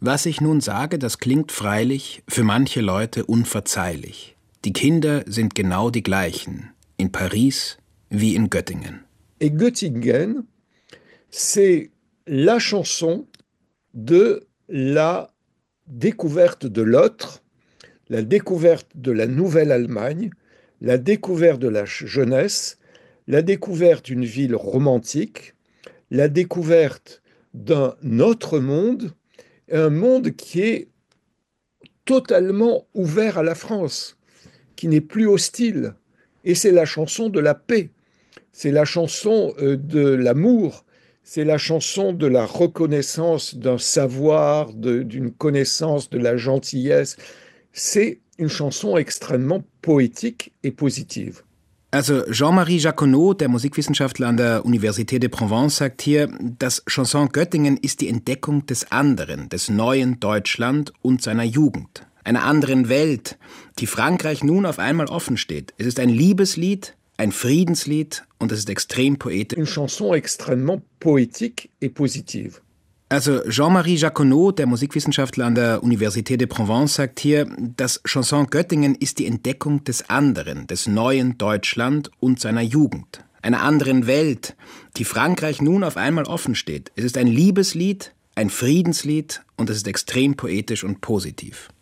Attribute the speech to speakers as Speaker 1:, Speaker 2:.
Speaker 1: Was ich nun sage, das klingt freilich für manche Leute unverzeihlich. Die Kinder sind genau die gleichen, in Paris wie in Göttingen.
Speaker 2: Et Göttingen, c'est la chanson de la découverte de l'autre, la découverte de la Nouvelle-Allemagne, la découverte de la jeunesse, la découverte d'une ville romantique, la découverte d'un autre monde, un monde qui est totalement ouvert à la France, qui n'est plus hostile. Et c'est la chanson de la paix, c'est la chanson de l'amour, c'est la chanson de la reconnaissance d'un savoir, d'une connaissance, de la gentillesse. C'est une chanson extrêmement poétique et positive.
Speaker 1: Also Jean-Marie Jacquenot, der Musikwissenschaftler an der Université de Provence, sagt hier, das Chanson Göttingen ist die Entdeckung des anderen, des neuen Deutschland und seiner Jugend, einer anderen Welt, die Frankreich nun auf einmal offen steht. Es ist ein Liebeslied, ein Friedenslied und es ist extrem poetisch.
Speaker 2: Une chanson extrêmement poétique et positive.
Speaker 1: Also Jean-Marie Jacquenot, der Musikwissenschaftler an der Université de Provence, sagt hier, das Chanson Göttingen ist die Entdeckung des anderen, des neuen Deutschland und seiner Jugend, einer anderen Welt, die Frankreich nun auf einmal offen steht. Es ist ein Liebeslied, ein Friedenslied und es ist extrem poetisch und positiv.